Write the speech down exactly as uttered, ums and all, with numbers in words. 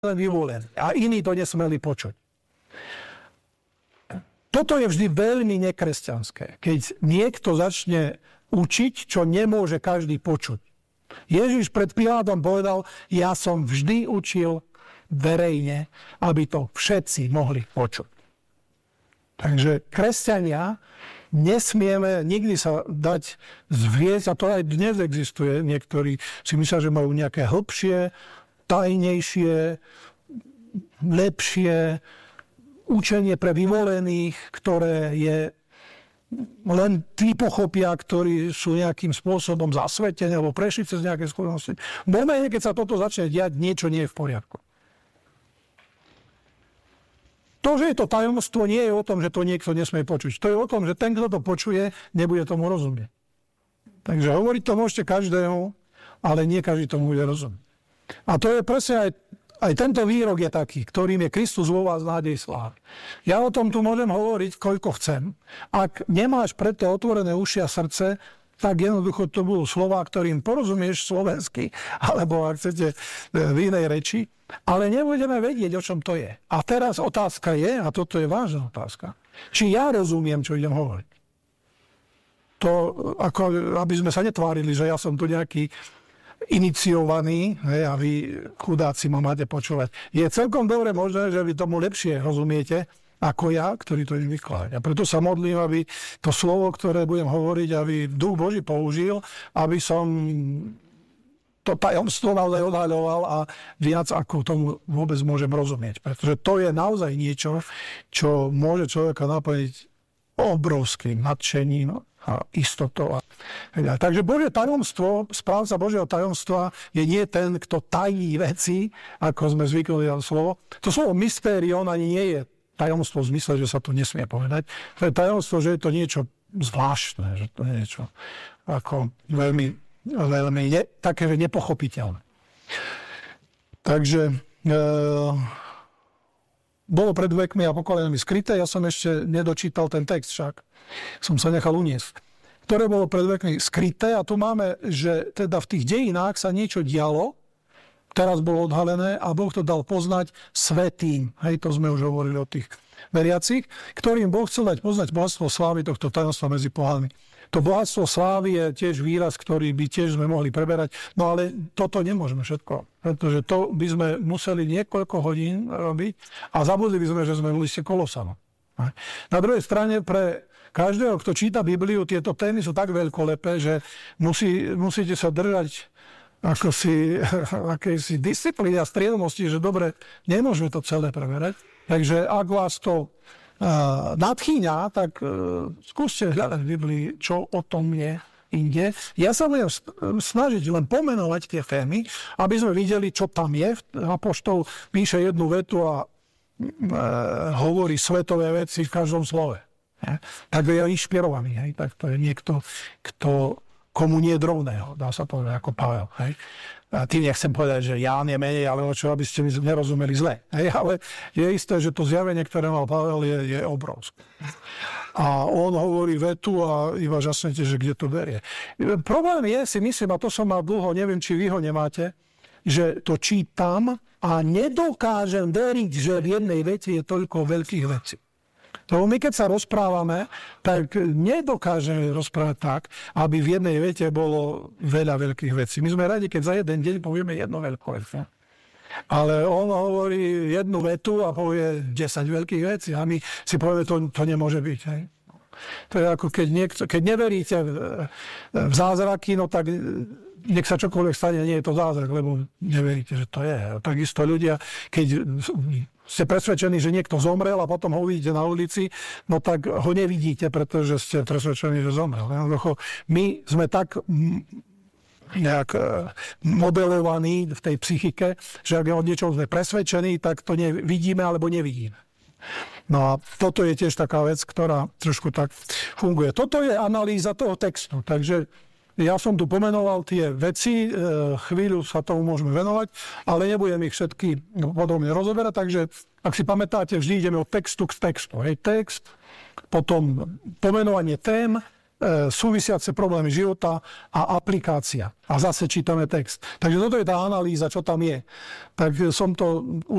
len vyvolení a iní to nesmeli počuť. Toto je vždy veľmi nekresťanské, keď niekto začne učiť, čo nemôže každý počuť. Ježiš pred Pilátom povedal, ja som vždy učil verejne, aby to všetci mohli počuť. Takže kresťania nesmieme nikdy sa dať zviesť, a to aj dnes existuje. Niektorí si myslia, že majú nejaké hlbšie, tajnejšie, lepšie učenie pre vyvolených, ktoré je len tí pochopia, ktorí sú nejakým spôsobom zasvetení alebo prešli cez nejaké skúsenosti. V momente, keď sa toto začne diať, niečo nie je v poriadku. To, že je to tajomstvo, nie je o tom, že to niekto nesmie počuť. To je o tom, že ten, kto to počuje, nebude tomu rozumieť. Takže hovoriť to môžete každému, ale nie každý tomu bude rozumieť. A to je presne aj, aj tento výrok je taký, ktorým je Kristus vo vás nádej slávy. Ja o tom tu môžem hovoriť, koľko chcem. Ak nemáš preto otvorené uši a srdce, tak jednoducho to budú slová, ktorým porozumieš slovensky, alebo ak chcete v inej reči, ale nebudeme vedieť, o čom to je. A teraz otázka je, a toto je vážna otázka, či ja rozumiem, čo idem hovoriť. To, ako, aby sme sa netvárili, že ja som tu nejaký iniciovaný, hej, a vy chudáci ma máte počúvať. Je celkom dobre možné, že vy tomu lepšie rozumiete, ako ja, ktorý to idem vykladať. A preto sa modlím, aby to slovo, ktoré budem hovoriť, aby Duch Boží použil, aby som to tajomstvo naozaj odhaľoval a viac ako tomu vôbec môžem rozumieť. Pretože to je naozaj niečo, čo môže človeka naplniť obrovským nadšením a istotou. Takže Božie tajomstvo, správca Božieho tajomstva je nie ten, kto tají veci, ako sme zvykli na slovo. To slovo mystérion ani nie je tajomstvo v zmysle, že sa to nesmie povedať. To je tajomstvo, že je to niečo zvláštne, že to je niečo ako veľmi, veľmi ne, také, že nepochopiteľné. Takže e, bolo pred vekmi a pokolenými skryté, ja som ešte nedočítal ten text však. Som sa nechal uniesť. Ktoré bolo pred vekmi skryté a tu máme, že teda v tých dejinách sa niečo dialo, teraz bolo odhalené a Boh to dal poznať svätým. Hej, to sme už hovorili o tých veriacich, ktorým Boh chcel dať poznať bohatstvo slávy tohto tajomstva medzi pohánmi. To bohatstvo slávy je tiež výraz, ktorý by tiež sme mohli preberať, no ale toto nemôžeme všetko, pretože to by sme museli niekoľko hodín robiť a zabudli by sme, že sme v liste Kolosanom. Na druhej strane pre každého, kto číta Bibliu, tieto témy sú tak veľkolepé, že musí, musíte sa držať ako si, akejsi disciplíny a striedomosti, že dobre, nemôžeme to celé preverať. Takže ak vás to uh, nadchýňa, tak uh, skúste hľadať v Biblii, čo o tom je inde. Ja sa budem snažiť len pomenovať tie témy, aby sme videli, čo tam je. Apoštol píše jednu vetu a uh, hovorí svetové veci v každom slove. Ja? Tak je inšpirovaný. Hej? Tak to je niekto, kto komu nie drobného, dá sa povedať, ako Pavel. Hej. A tým nechcem povedať, že Ján je menej, ale o čo, aby ste mi nerozumeli zle. Hej. Ale je isté, že to zjavenie, ktoré mal Pavel, je, je obrovské. A on hovorí vetu a iba žasnete, že kde to berie. Problém je, si myslím, a to som mal dlho, neviem, či vy ho nemáte, že to čítam a nedokážem veriť, že v jednej veci je toľko veľkých vecí. Lebo my, keď sa rozprávame, tak nedokážeme rozprávať tak, aby v jednej vete bolo veľa veľkých vecí. My sme radi, keď za jeden deň povieme jednu veľkú vec. Ne? Ale on hovorí jednu vetu a povie desať veľkých vecí a my si povieme, to, to nemôže byť. Hej? To je ako keď, niekto, keď neveríte v zázraky, no tak nech sa čokoľvek stane, nie je to zázrak, lebo neveríte, že to je. Takisto ľudia, keď ste presvedčení, že niekto zomrel a potom ho uvidíte na ulici, no tak ho nevidíte, pretože ste presvedčení, že zomrel. My sme tak nejak modelovaní v tej psychike, že ak o niečom sme presvedčení, tak to vidíme alebo nevidíme. No a toto je tiež taká vec, ktorá trošku tak funguje. Toto je analýza toho textu, takže ja som tu pomenoval tie veci, chvíľu sa tomu môžeme venovať, ale nebudem ich všetky podrobne rozoberať, takže ak si pamätáte, vždy ideme od textu k textu. Hej, text, potom pomenovanie tém, súvisiace problémy života a aplikácia. A zase čítame text. Takže toto je tá analýza, čo tam je. Tak som to